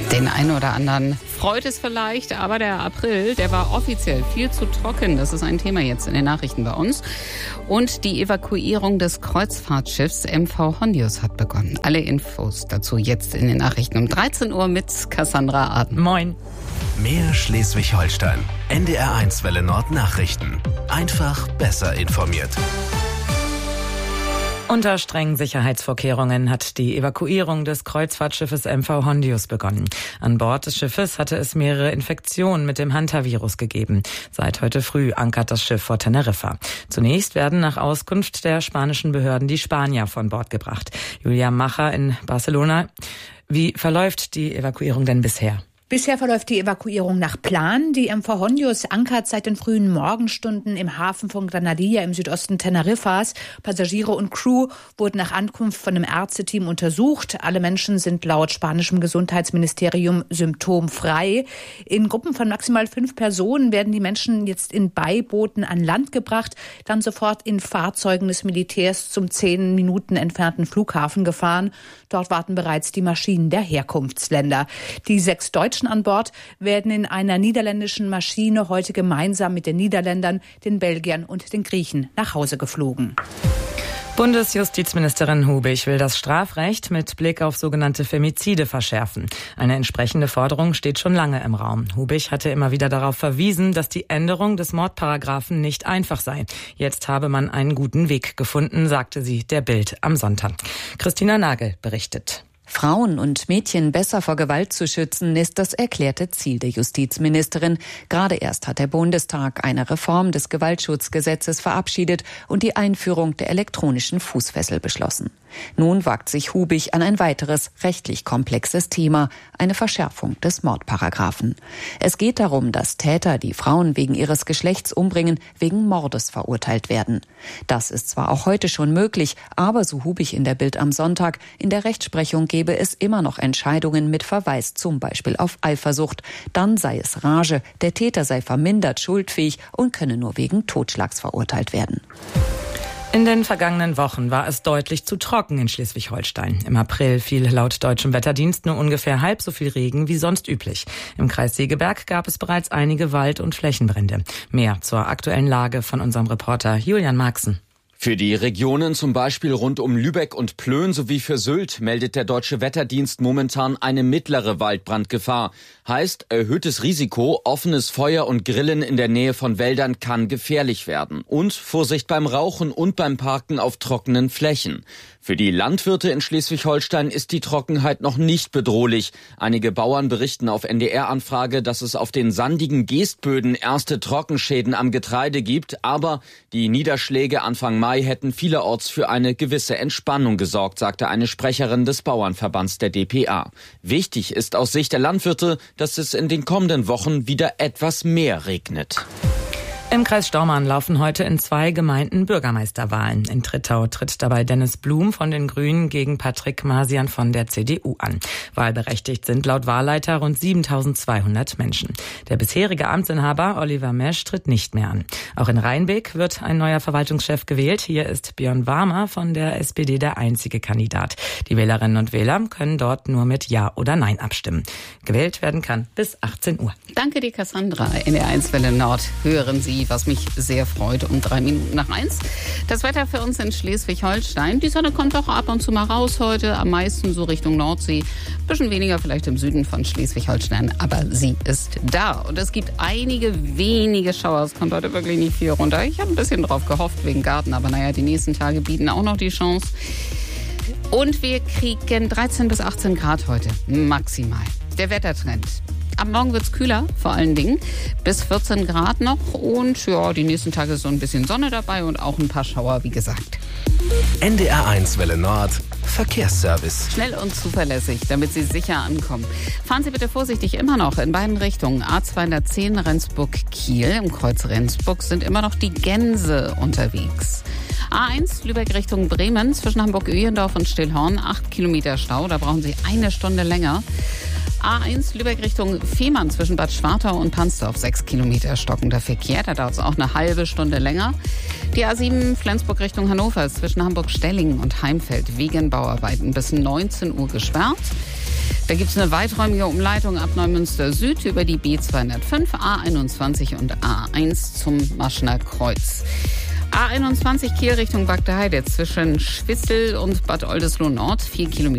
Den einen oder anderen freut es vielleicht, aber der April, der war offiziell viel zu trocken. Das ist ein Thema jetzt in den Nachrichten bei uns. Und die Evakuierung des Kreuzfahrtschiffs MV Hondius hat begonnen. Alle Infos dazu jetzt in den Nachrichten um 13 Uhr mit Cassandra Aden. Moin. Mehr Schleswig-Holstein. NDR1 Welle Nord Nachrichten. Einfach besser informiert. Unter strengen Sicherheitsvorkehrungen hat die Evakuierung des Kreuzfahrtschiffes MV Hondius begonnen. An Bord des Schiffes hatte es mehrere Infektionen mit dem Hantavirus gegeben. Seit heute früh ankert das Schiff vor Teneriffa. Zunächst werden nach Auskunft der spanischen Behörden die Spanier von Bord gebracht. Julia Macher in Barcelona. Wie verläuft die Evakuierung denn bisher? Bisher verläuft die Evakuierung nach Plan. Die MV Hondius ankert seit den frühen Morgenstunden im Hafen von Granadilla im Südosten Teneriffas. Passagiere und Crew wurden nach Ankunft von einem Ärzteteam untersucht. Alle Menschen sind laut spanischem Gesundheitsministerium symptomfrei. In Gruppen von maximal 5 Personen werden die Menschen jetzt in Beibooten an Land gebracht, dann sofort in Fahrzeugen des Militärs zum 10 Minuten entfernten Flughafen gefahren. Dort warten bereits die Maschinen der Herkunftsländer. Die 6 Deutschen an Bord werden in einer niederländischen Maschine heute gemeinsam mit den Niederländern, den Belgiern und den Griechen nach Hause geflogen. Bundesjustizministerin Hubich will das Strafrecht mit Blick auf sogenannte Femizide verschärfen. Eine entsprechende Forderung steht schon lange im Raum. Hubich hatte immer wieder darauf verwiesen, dass die Änderung des Mordparagraphen nicht einfach sei. Jetzt habe man einen guten Weg gefunden, sagte sie der Bild am Sonntag. Christina Nagel berichtet. Frauen und Mädchen besser vor Gewalt zu schützen, ist das erklärte Ziel der Justizministerin. Gerade erst hat der Bundestag eine Reform des Gewaltschutzgesetzes verabschiedet und die Einführung der elektronischen Fußfessel beschlossen. Nun wagt sich Hubich an ein weiteres rechtlich komplexes Thema, eine Verschärfung des Mordparagraphen. Es geht darum, dass Täter, die Frauen wegen ihres Geschlechts umbringen, wegen Mordes verurteilt werden. Das ist zwar auch heute schon möglich, aber so Hubich in der Bild am Sonntag, in der Rechtsprechung gebe es immer noch Entscheidungen mit Verweis zum Beispiel auf Eifersucht. Dann sei es Rage, der Täter sei vermindert schuldfähig und könne nur wegen Totschlags verurteilt werden. In den vergangenen Wochen war es deutlich zu trocken in Schleswig-Holstein. Im April fiel laut deutschem Wetterdienst nur ungefähr halb so viel Regen wie sonst üblich. Im Kreis Segeberg gab es bereits einige Wald- und Flächenbrände. Mehr zur aktuellen Lage von unserem Reporter Julian Marxen. Für die Regionen zum Beispiel rund um Lübeck und Plön sowie für Sylt meldet der deutsche Wetterdienst momentan eine mittlere Waldbrandgefahr. Heißt, erhöhtes Risiko, offenes Feuer und Grillen in der Nähe von Wäldern kann gefährlich werden. Und Vorsicht beim Rauchen und beim Parken auf trockenen Flächen. Für die Landwirte in Schleswig-Holstein ist die Trockenheit noch nicht bedrohlich. Einige Bauern berichten auf NDR-Anfrage, dass es auf den sandigen Geestböden erste Trockenschäden am Getreide gibt. Aber die Niederschläge Anfang Mai hätten vielerorts für eine gewisse Entspannung gesorgt, sagte eine Sprecherin des Bauernverbands der dpa. Wichtig ist aus Sicht der Landwirte, dass es in den kommenden Wochen wieder etwas mehr regnet. Im Kreis Stormarn laufen heute in 2 Gemeinden Bürgermeisterwahlen. In Trittau tritt dabei Dennis Blum von den Grünen gegen Patrick Masian von der CDU an. Wahlberechtigt sind laut Wahlleiter rund 7.200 Menschen. Der bisherige Amtsinhaber Oliver Mesch tritt nicht mehr an. Auch in Rheinbeek wird ein neuer Verwaltungschef gewählt. Hier ist Björn Warmer von der SPD der einzige Kandidat. Die Wählerinnen und Wähler können dort nur mit Ja oder Nein abstimmen. Gewählt werden kann bis 18 Uhr. Danke dir, Cassandra. NDR1 Welle Nord hören Sie, was mich sehr freut, um 1:03. Das Wetter für uns in Schleswig-Holstein. Die Sonne kommt doch ab und zu mal raus heute, am meisten so Richtung Nordsee. Bisschen weniger vielleicht im Süden von Schleswig-Holstein, aber sie ist da. Und es gibt einige wenige Schauer. Es kommt heute wirklich nicht viel runter. Ich habe ein bisschen drauf gehofft wegen Garten, aber naja, die nächsten Tage bieten auch noch die Chance. Und wir kriegen 13 bis 18 Grad heute, maximal. Der Wettertrend. Ab morgen wird's kühler, vor allen Dingen. Bis 14 Grad noch. Und ja, die nächsten Tage ist so ein bisschen Sonne dabei und auch ein paar Schauer, wie gesagt. NDR1 Welle Nord Verkehrsservice. Schnell und zuverlässig, damit Sie sicher ankommen. Fahren Sie bitte vorsichtig immer noch in beiden Richtungen. A210 Rendsburg-Kiel. Im Kreuz Rendsburg sind immer noch die Gänse unterwegs. A1 Lübeck Richtung Bremen zwischen Hamburg-Öhendorf und Stillhorn. 8 Kilometer Stau, da brauchen Sie eine Stunde länger. A1 Lübeck Richtung Fehmarn zwischen Bad Schwartau und Pansdorf, 6 Kilometer stockender Verkehr. Da dauert es auch eine halbe Stunde länger. Die A7 Flensburg Richtung Hannover ist zwischen Hamburg-Stellingen und Heimfeld wegen Bauarbeiten bis 19 Uhr gesperrt. Da gibt es eine weiträumige Umleitung ab Neumünster Süd über die B205, A21 und A1 zum Maschner Kreuz. A21 Kiel Richtung Bagdheide zwischen Schwissel und Bad Oldesloe Nord, 4 Kilometer.